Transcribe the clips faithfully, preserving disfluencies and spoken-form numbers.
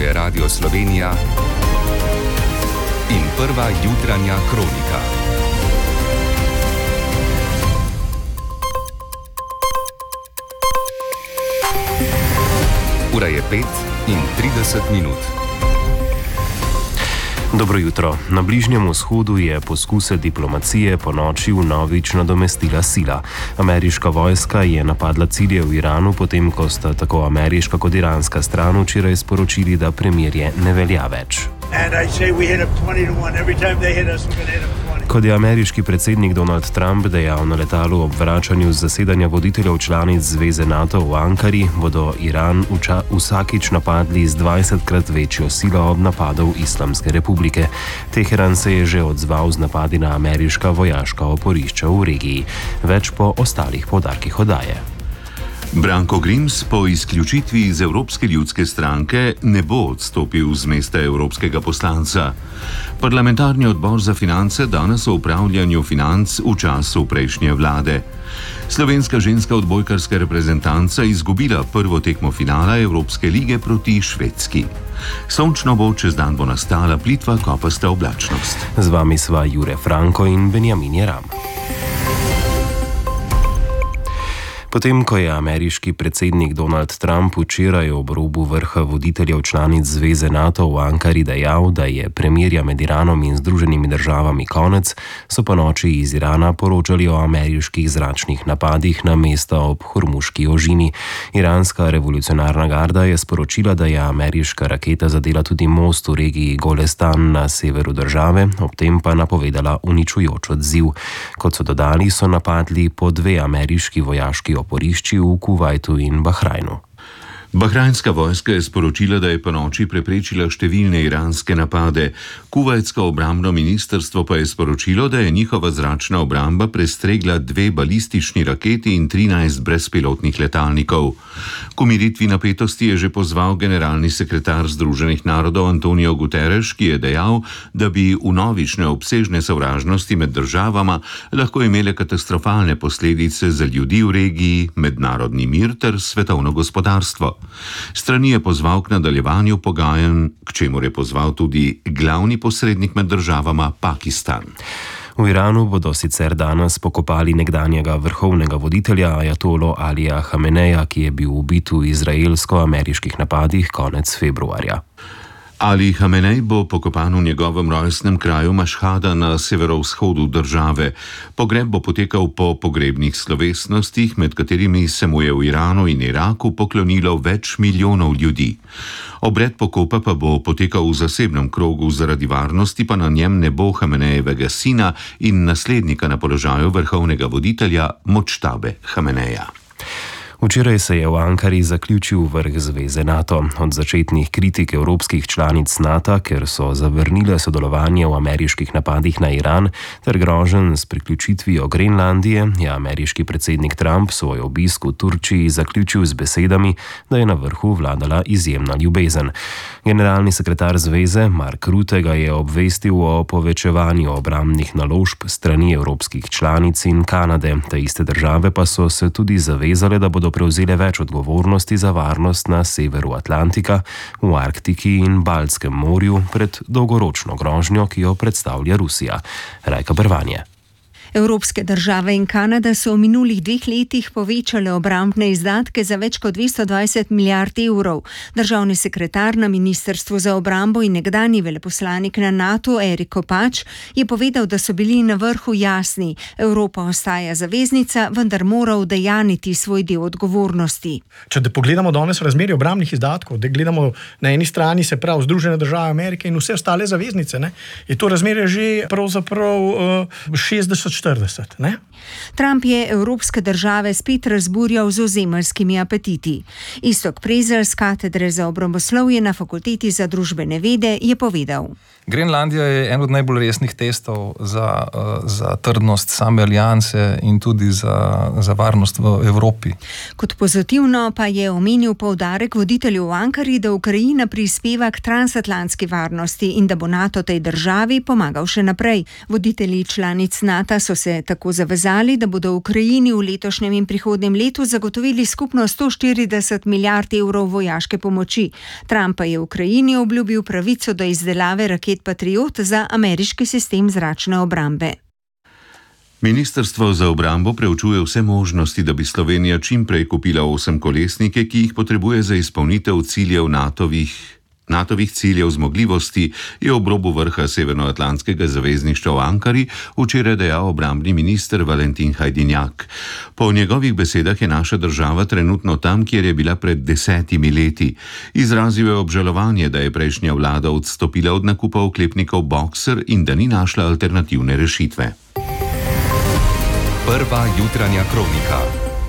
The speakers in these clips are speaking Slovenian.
je Radio Slovenija in prva jutranja kronika. Ura je pet in trideset minut. Dobro jutro. Na Bližnjem vzhodu je poskuse diplomacije ponoči vnovič nadomestila sila. Ameriška vojska je napadla cilje v Iranu, potem ko sta tako ameriška kot iranska stran včeraj sporočili, da premirje ne velja več. Kot je ameriški predsednik Donald Trump dejal na letalu ob vračanju z zasedanja voditeljev članic Zveze NATO v Ankari, bodo Iran uča, vsakič napadli z dvajsetkrat večjo silo od napadov Islamske republike. Teheran se je že odzval z napadi na ameriška vojaška oporišča v regiji. Več po ostalih poudarkih oddaje. Branko Grims po izključitvi iz Evropske ljudske stranke ne bo odstopil z mesta evropskega poslanca. Parlamentarni odbor za finance danes o upravljanju financ v času prejšnje vlade. Slovenska ženska odbojkarska reprezentanca izgubila prvo tekmo finala Evropske lige proti Švedski. Sončno bo, čez dan bo nastala plitva kopasta oblačnost. Z vami sva Jure Franko in Benjamin Jeram. Potem, ko je ameriški predsednik Donald Trump včeraj ob robu vrha voditeljev članic Zveze NATO v Ankari dejal, da je premirja med Iranom in Združenimi državami konec, so pa noči iz Irana poročali o ameriških zračnih napadih na mesta ob Hormuški ožini. Iranska revolucionarna garda je sporočila, da je ameriška raketa zadela tudi most v regiji Golestan na severu države, ob tem pa napovedala uničujoč odziv. Kot so dodali, so napadli po dve ameriški vojaški oporišči v Kuvajtu in Bahrajnu. Bahrajnska vojska je sporočila, da je ponoči preprečila številne iranske napade. Kuvajtsko obrambno ministrstvo pa je sporočilo, da je njihova zračna obramba prestregla dve balistični raketi in trinajst brezpilotnih letalnikov. K umiritvi napetosti je že pozval generalni sekretar Združenih narodov Antonio Guterres, ki je dejal, da bi vnovične obsežne sovražnosti med državama lahko imele katastrofalne posledice za ljudi v regiji, mednarodni mir ter svetovno gospodarstvo. Strani je pozval k nadaljevanju pogajanj, k čemur je pozval tudi glavni posrednik med državama Pakistan. V Iranu bodo sicer danes pokopali nekdanjega vrhovnega voditelja ajatolo Alija Hameneja, ki je bil ubit v izraelsko-ameriških napadih konec februarja. Ali Hamenej bo pokopan v njegovem rojstnem kraju Mašhada na severovzhodu države. Pogreb bo potekal po pogrebnih slovesnostih, med katerimi se mu je v Iranu in Iraku poklonilo več milijonov ljudi. Obred pokopa pa bo potekal v zasebnem krogu, zaradi varnosti pa na njem ne bo Hamenejevega sina in naslednika na položaju vrhovnega voditelja Močtabe Hameneja. Včeraj se je v Ankari zaključil vrh Zveze NATO. Od začetnih kritik evropskih članic NATO, ker so zavrnile sodelovanje v ameriških napadih na Iran ter groženj s priključitvijo Grenlandije, je ameriški predsednik Trump svoj obisk v Turčiji zaključil z besedami, da je na vrhu vladala izjemna ljubezen. Generalni sekretar Zveze Mark Rutte ga je obvestil o povečevanju obrambnih naložb strani evropskih članic in Kanade. Te iste države pa so se tudi zavezale, da bodo prevzele več odgovornosti za varnost na severu Atlantika, v Arktiki in Baltskem morju pred dolgoročno grožnjo, ki jo predstavlja Rusija. Rajka Brvanje. Evropske države in Kanada so v minulih dveh letih povečale obrambne izdatke za več kot dvesto dvajset milijard evrov. Državni sekretar na Ministrstvu za obrambo in nekdanji veleposlanik na NATO Erik Kopač je povedal, da so bili na vrhu jasni. Evropa ostaja zaveznica, vendar mora udejaniti svoj del odgovornosti. Če da pogledamo danes razmerje obrambnih izdatkov, da gledamo na eni strani se prav Združene države Amerike in vse ostale zaveznice, ne, je to razmerje že pravzaprav uh, šestdeset štirideset, ne? Trump je evropske države spet razburjal z ozemeljskimi apetiti. Iztok Prezelj z katedre za obramboslovje na Fakulteti za družbene vede je povedal. Grenlandija je en od najbolj resnih testov za, za trdnost same alianse in tudi za, za varnost v Evropi. Kot pozitivno pa je omenil poudarek voditelju v Ankari, da Ukrajina prispeva k transatlantski varnosti in da bo NATO tej državi pomagal še naprej. Voditelji članic NATO so se tako zavezali, da bodo Ukrajini v letošnjem in prihodnjem letu zagotovili skupno sto štirideset milijard evrov vojaške pomoči. Trump pa je Ukrajini obljubil pravico do izdelave raket Patriot za ameriški sistem zračne obrambe. Ministrstvo za obrambo preučuje vse možnosti, da bi Slovenija čim prej kupila osemkolesnike, ki jih potrebuje za izpolnitev ciljev NATOvih NATOvih ciljev zmogljivosti, je ob robu vrha Severnoatlantskega zavezništva v Ankari včeraj dejal obrambni minister Valentin Hajdinjak. Po njegovih besedah je naša država trenutno tam, kjer je bila pred desetimi leti. Izrazil je obžalovanje, da je prejšnja vlada odstopila od nakupa oklepnikov Boxer in da ni našla alternativne rešitve. Prva jutranja kronika.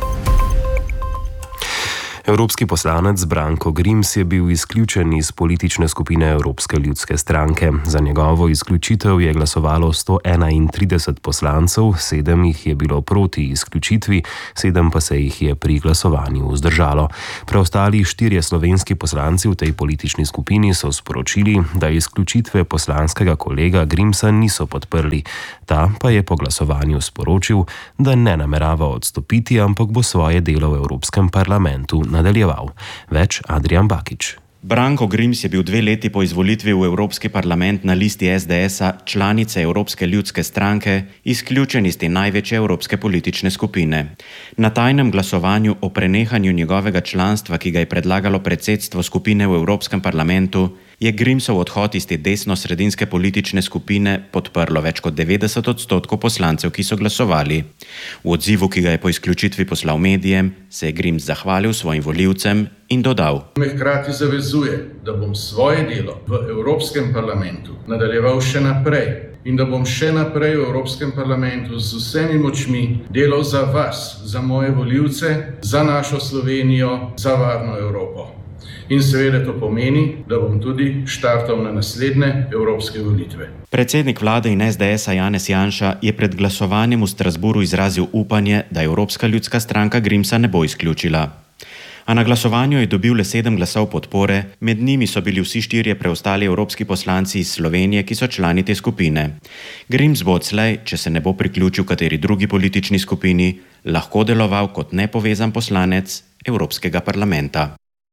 Evropski poslanec Branko Grims je bil izključen iz politične skupine Evropske ljudske stranke. Za njegovo izključitev je glasovalo sto enaintrideset poslancev, sedem jih je bilo proti izključitvi, sedem pa se jih je pri glasovanju vzdržalo. Preostali štirje slovenski poslanci v tej politični skupini so sporočili, da izključitve poslanskega kolega Grimsa niso podprli. Ta pa je po glasovanju sporočil, da ne namerava odstopiti, ampak bo svoje delo v Evropskem parlamentu nadaljeval. Več Adrian Bakič. Branko Grims je bil dve leti po izvolitvi v Evropski parlament na listi es de es-a članice Evropske ljudske stranke izključen iz te največje evropske politične skupine. Na tajnem glasovanju o prenehanju njegovega članstva, ki ga je predlagalo predsedstvo skupine v Evropskem parlamentu, je Grimsov odhod iz te desno-sredinske politične skupine podprlo več kot devetdeset odstotkov poslancev, ki so glasovali. V odzivu, ki ga je po izključitvi poslal medijem, se je Grims zahvalil svojim volivcem in dodal: Me hkrati zavezuje, da bom svoje delo v Evropskem parlamentu nadaljeval še naprej in da bom še naprej v Evropskem parlamentu z vsemi močmi delal za vas, za moje volivce, za našo Slovenijo, za varno Evropo. In seveda to pomeni, da bom tudi štartal na naslednje evropske volitve. Predsednik vlade in es de es-a Janez Janša je pred glasovanjem v Strasbourgu izrazil upanje, da Evropska ljudska stranka Grimsa ne bo izključila. A na glasovanju je dobil le sedem glasov podpore, med njimi so bili vsi štirje preostali evropski poslanci iz Slovenije, ki so člani te skupine. Grims bo odslej, če se ne bo priključil kateri drugi politični skupini, lahko deloval kot nepovezan poslanec Evropskega parlamenta.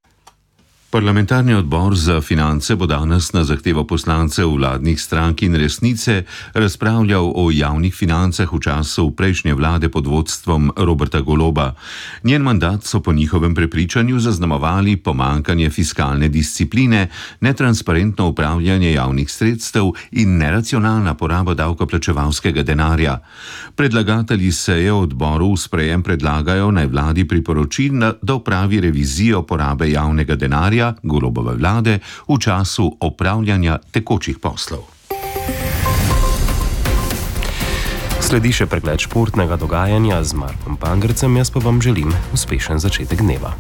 Parlamentarni odbor za finance bo danes na zahtevo poslancev vladnih strank in Resnice razpravljal o javnih financah v času prejšnje vlade pod vodstvom Roberta Goloba. Njen mandat so po njihovem prepričanju zaznamovali pomanjkanje fiskalne discipline, netransparentno upravljanje javnih sredstev in neracionalna poraba davkoplačevalskega denarja. Predlagatelji seje odboru v sprejem predlagajo naj vladi priporoči, da opravi revizijo porabe javnega denarja Golobove vlade v času opravljanja tekočih poslov. Sledi še pregled športnega dogajanja z Markom Pangrcem, jaz pa vam želim uspešen začetek dneva.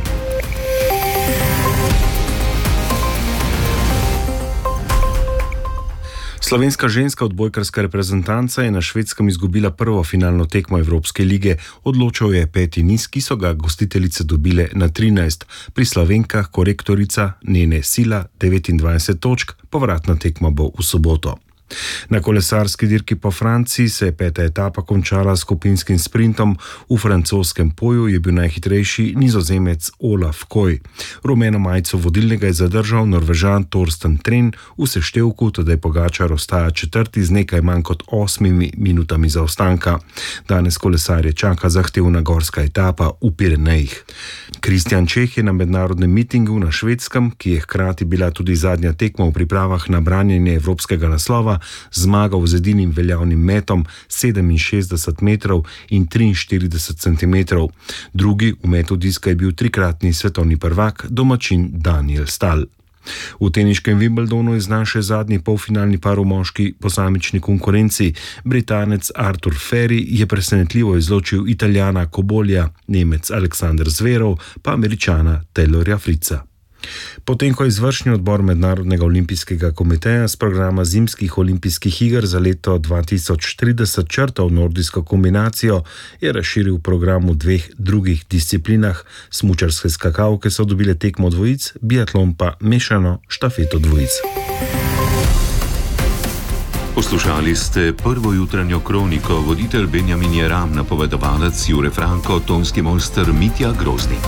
Slovenska ženska odbojkarska reprezentanca je na Švedskem izgubila prvo finalno tekmo Evropske lige. Odločal je peti niz, ki so ga gostiteljice dobile na trinajst. Pri Slovenkah korektorica Nene Sila devetindvajset točk, povratna tekma bo v soboto. Na kolesarski dirki po Franciji se je peta etapa končala s skupinskim sprintom. V francoskem Poju je bil najhitrejši Nizozemec Olaf Koy. Rumeno majico vodilnega je zadržal Norvežan Torsten Tren v seštevku, tedaj Pogačar ostaja četrti z nekaj manj kot osmimi minutami zaostanka. Danes kolesarje čaka zahtevna gorska etapa v Pirenejih. Kristjan Čeh je na mednarodnem mitingu na Švedskem, ki je hkrati bila tudi zadnja tekma v pripravah na branjenje evropskega naslova, zmagal z edinim veljavnim metom sedeminšestdeset metrov in triinštirideset centimetrov. Drugi v metu diska je bil trikratni svetovni prvak, domačin Daniel Stahl. V teniškem Wimbledonu je znan še zadnji polfinalni par v moški posamični konkurenci. Britanec Artur Ferry je presenetljivo izločil Italijana Cobolja, Nemec Aleksander Zverov pa Američana Taylorja Fritza. Potem, ko je izvršni odbor Mednarodnega olimpijskega komiteja z programa zimskih olimpijskih iger za leto dva tisoč trideset črtal nordijsko kombinacijo, je razširil program v dveh drugih disciplinah. Smučarske skakalke so dobile tekmo dvojic, biatlon pa mešano štafeto dvojic. Poslušali ste prvo jutranjo kroniko, voditelj Benjamin Jeram, napovedovalec Jure Franko, tonski mojster Mitja Groznik.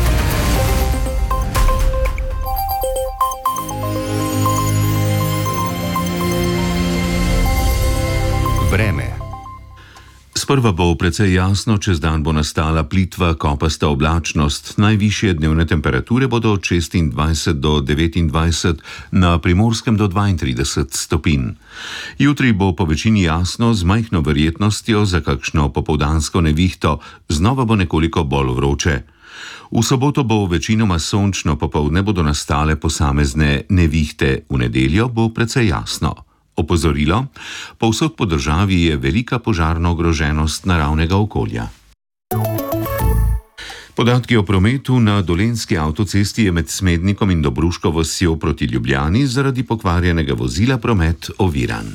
Vreme. Sprva bo precej jasno, čez dan bo nastala plitva, kopasta oblačnost. Najvišje dnevne temperature bodo od šestindvajset do devetindvajset, na Primorskem do dvaintrideset stopinj. Jutri bo po večini jasno, z majhno verjetnostjo za kakšno popoldansko nevihto, znova bo nekoliko bolj vroče. V soboto bo večinoma sončno, popoldne bodo nastale posamezne nevihte, v nedeljo bo precej jasno. Opozorilo: povsod po državi je velika požarna ogroženost naravnega okolja. Podatki o prometu na Dolenjski avtocesti je med Smednikom in Dobruško vasjo proti Ljubljani zaradi pokvarjenega vozila promet oviran.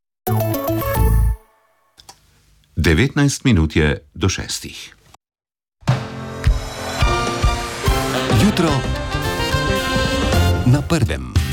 devetnajst minut je do šestih. Jutro na prvem.